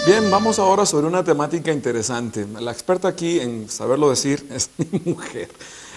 Bien, vamos ahora sobre una temática interesante. La experta aquí en saberlo decir es mi mujer.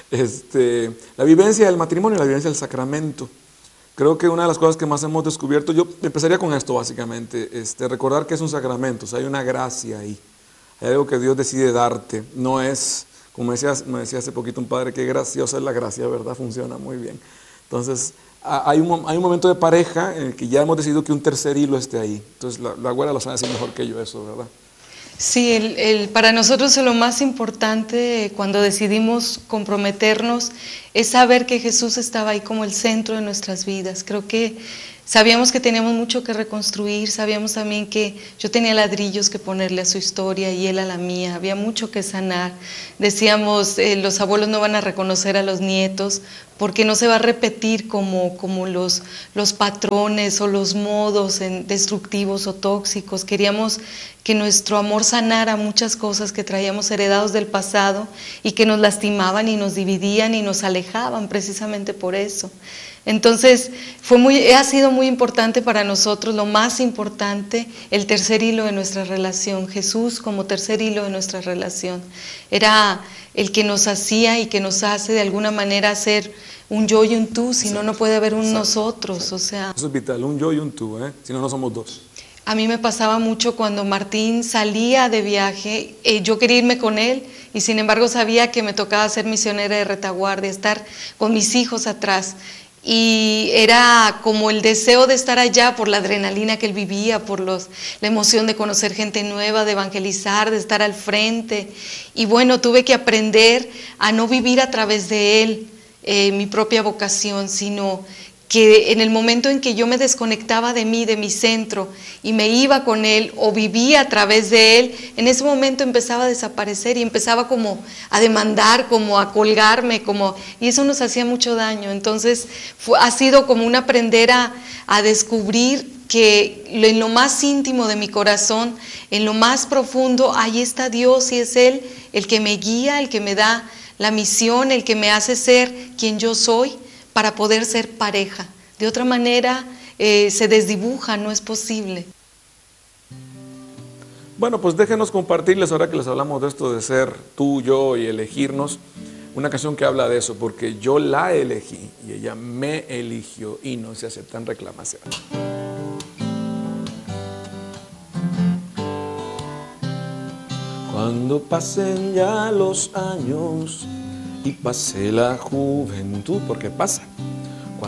La vivencia del matrimonio y la vivencia del sacramento. Creo que una de las cosas que más hemos descubierto, yo empezaría con esto básicamente, recordar que es un sacramento, o sea, hay una gracia ahí, hay algo que Dios decide darte, no es, como me decía hace poquito un padre, qué graciosa es la gracia, ¿verdad? Funciona muy bien. Entonces, hay un momento de pareja en el que ya hemos decidido que un tercer hilo esté ahí. Entonces, la abuela lo sabe decir mejor que yo eso, ¿verdad? Sí, para nosotros lo más importante cuando decidimos comprometernos es saber que Jesús estaba ahí como el centro de nuestras vidas. Creo que sabíamos que teníamos mucho que reconstruir, sabíamos también que yo tenía ladrillos que ponerle a su historia y él a la mía, había mucho que sanar. Decíamos, los abuelos no van a reconocer a los nietos porque no se va a repetir como los patrones o los modos destructivos o tóxicos. Queríamos que nuestro amor sanara muchas cosas que traíamos heredados del pasado y que nos lastimaban y nos dividían y nos alejaban precisamente por eso. Entonces ha sido muy importante para nosotros, lo más importante, el tercer hilo de nuestra relación, Jesús como tercer hilo de nuestra relación. Era el que nos hacía y que nos hace de alguna manera ser un yo y un tú, si no, no puede haber un nosotros, o sea. Eso es vital, un yo y un tú, si no, no somos dos. A mí me pasaba mucho cuando Martín salía de viaje, yo quería irme con él y sin embargo sabía que me tocaba ser misionera de retaguardia, estar con mis hijos atrás. Y era como el deseo de estar allá por la adrenalina que él vivía, por la emoción de conocer gente nueva, de evangelizar, de estar al frente. Y bueno, tuve que aprender a no vivir a través de él mi propia vocación, sino que en el momento en que yo me desconectaba de mí, de mi centro, y me iba con él o vivía a través de él, en ese momento empezaba a desaparecer y empezaba como a demandar, como a colgarme, y eso nos hacía mucho daño. Entonces ha sido como un aprender a descubrir que en lo más íntimo de mi corazón, en lo más profundo, ahí está Dios y es Él el que me guía, el que me da la misión, el que me hace ser quien yo soy, para poder ser pareja. De otra manera se desdibuja, no es posible. Bueno, pues déjenos compartirles, ahora que les hablamos de esto de ser tú, yo y elegirnos, una canción que habla de eso, porque yo la elegí y ella me eligió y no se aceptan reclamaciones. Cuando pasen ya los años y pase la juventud, porque pasa,